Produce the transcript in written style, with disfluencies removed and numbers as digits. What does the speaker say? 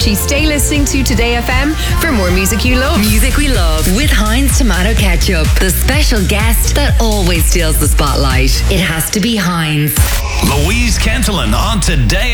Archie. Stay listening to Today FM for more music you love. Music we love with Heinz Tomato Ketchup. The special guest that always steals the spotlight. It has to be Heinz. Louise Kentelin on Today